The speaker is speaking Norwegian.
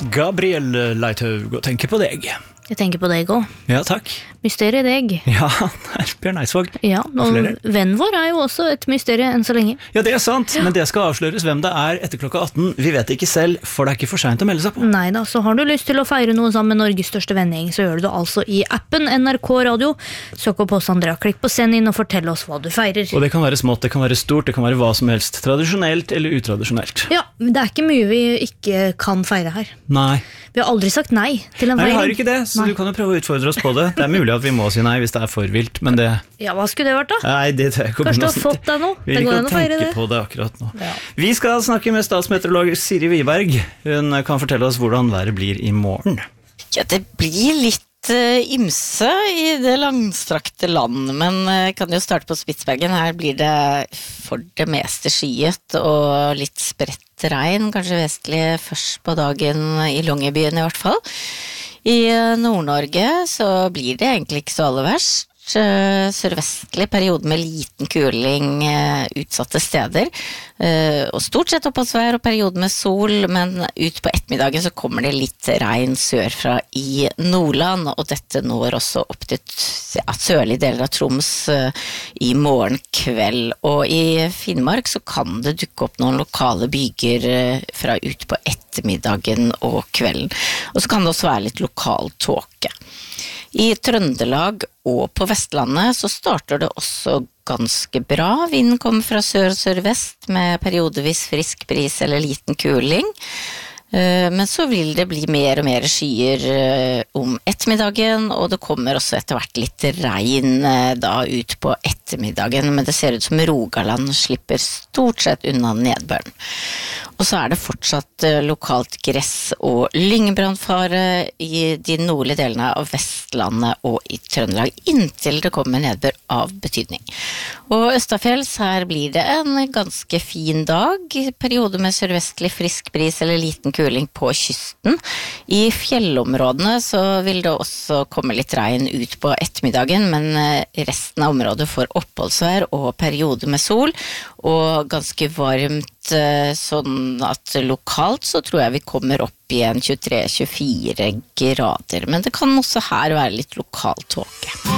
Gabriel Leithaug, og tenker på deg. Jeg tenker på deg også. Ja, takk. Mysteriet deg. Ja, det er Bjørn Eidsvåg. Ja, og vennen vår er jo også et mysterie enn så lenge. Ja, det er sant, men det skal avsløres hvem det er etter klokka 18. Vi vet det ikke selv, for det er ikke for sent å melde seg på. Neida, så har du lyst til å feire noe sammen med Norges største vennegjeng, så gjør du det altså i appen NRK Radio. Søk opp oss, Andrea, klikk på send inn og fortell oss hva du feirer. Og det kan være smått, det kan være stort, det kan være hva som helst. Tradisjonelt eller utradisjonelt. Ja, det er ikke mye vi ikke kan feire her. Nei. Vi har aldri sagt nei til en feiring. Nei, vi har ikke det, så du kan jo prøve å utfordre oss på det. Det er mulig at vi må si nei hvis det er for vilt, men det... Ja, hva skulle det vært da? Nei, det tror jeg ikke. Kanskje du har fått deg noe? Vi vil ikke tenke på det akkurat nå. Ja. Vi skal snakke med statsmeteorolog Siri Wiberg. Hun kan fortelle oss hvordan været blir i morgen. Ja, det blir litt ymse i det langstrakte land, men kan jo starte på Spitsbergen. Her blir det for det meste skyet og litt spredt regn, kanskje vestlig først på dagen i Longyearbyen i hvert fall. I Nord-Norge så blir det egentlig ikke så aller verst. Sørvestlig periode med liten kuling utsatte steder, og stort sett oppholdsvær og periode med sol, men ut på ettermiddagen så kommer det litt regn sørfra i Nordland, og dette når også opp til sørlige deler av Troms i morgen kveld. Og i Finnmark så kan det dukke opp noen lokale byger fra ut på ettermiddagen og kvelden, og så kan det også være litt lokal tåke. I Trøndelag og på Vestlandet så starter det også ganske bra. Vinden kommer fra sør og sørvest med periodevis frisk bris eller liten kuling. Men så vil det bli mer og mer skyer om ettermiddagen, og det kommer også etter hvert litt regn da ut på ettermiddagen, men det ser ut som Rogaland slipper stort sett unna nedbøren. Og så er det fortsatt lokalt gress og lyngbrannfare i de nordlige delene av Vestlandet og i Trøndelag, inntil det kommer nedbør av betydning. Og Østafjells, her blir det en ganske fin dag, periode med sørvestlig frisk bris eller liten kuling på kysten. I fjellområdene så vil det også komme litt regn ut på ettermiddagen, men resten av området får oppholdsvær og periode med sol, og ganske varmt, sånn at lokalt så tror jeg vi kommer opp i en 23-24 grader, men det kan også her være litt lokal tåke.